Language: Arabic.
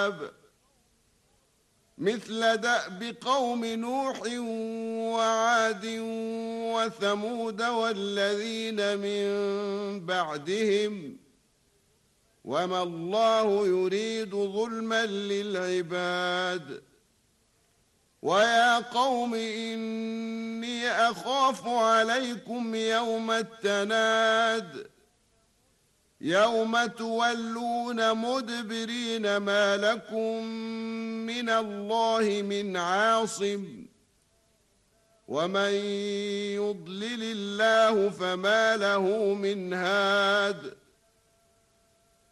العذاب مثل دأب قوم نوح وعاد وثمود والذين من بعدهم وما الله يريد ظلما للعباد ويا قوم إني أخاف عليكم يوم التناد يوم تولون مدبرين ما لكم من الله من عاصم ومن يضلل الله فما له من هاد